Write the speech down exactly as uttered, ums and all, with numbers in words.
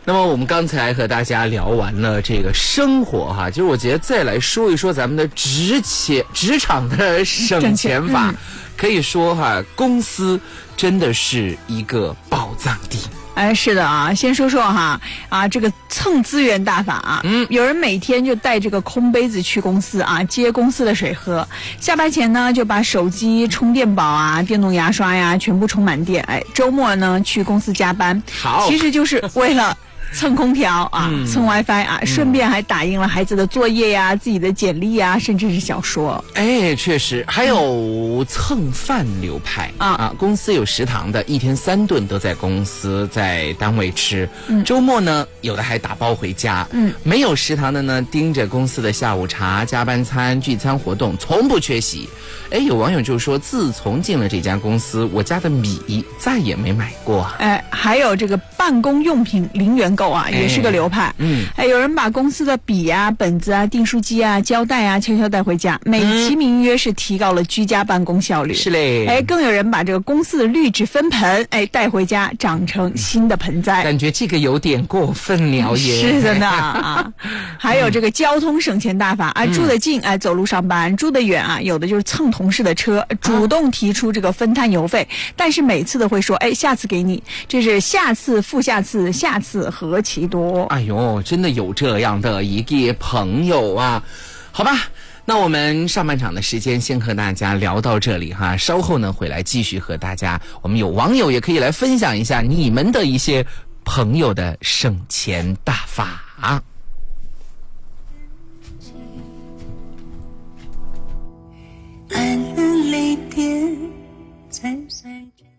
那么我们刚才和大家聊完了这个生活哈，就是我觉得再来说一说咱们的职钱职场的省钱法，嗯、可以说哈，公司真的是一个宝藏地。 哎，是的啊，先说说哈啊，这个蹭资源大法啊，嗯，有人每天就带这个空杯子去公司啊，接公司的水喝，下班前呢就把手机、充电宝啊、电动牙刷呀全部充满电，哎，周末呢去公司加班， 好， 其实就是为了蹭空调啊，嗯、蹭 WiFi 啊，顺便还打印了孩子的作业呀、自己的简历呀，甚至是小说。 哎，确实，还有蹭饭流派、嗯、啊，公司有食堂的，一天三顿都在公司在单位吃，嗯、周末呢有的还打包回家。嗯，没有食堂的呢，盯着公司的下午茶、加班餐、聚餐活动，从不缺席。哎，有网友就说，自从进了这家公司，我家的米再也没买过。 哎，还有这个办公用品零元购啊，也是个流派。嗯，哎，有人把公司的笔啊、本子啊、订书机啊、胶带啊悄悄带回家，美其名曰是提高了居家办公效率。 是嘞。 哎，更有人把这个公司的绿植分盆，哎，带回家长成新的盆栽。 感觉这个有点过分了耶。 是的呢啊，还有这个交通省钱大法啊，住得近哎走路上班，住得远啊，有的就是蹭同事的车，主动提出这个分摊油费，但是每次都会说，哎，下次给你，这是下次复下次，下次何其多。 哎呦，真的有这样的一个朋友啊。好吧，那我们上半场的时间先和大家聊到这里哈，稍后呢回来继续和大家，我们有网友也可以来分享一下你们的一些朋友的省钱大法。 爱了泪点在塞着